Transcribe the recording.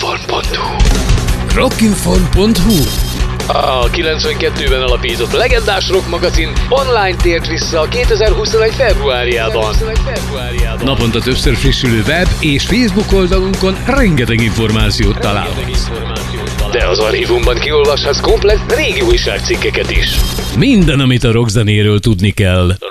Rockinfon.hu A 92-ben alapított legendás rock magazin online tért vissza 2021 februárjában. Naponta többször frissülő web és Facebook oldalunkon rengeteg információt találhatsz. De az archívumban kiolvashatsz komplett régi újságcikkeket is. Minden, amit a rockzenéről tudni kell.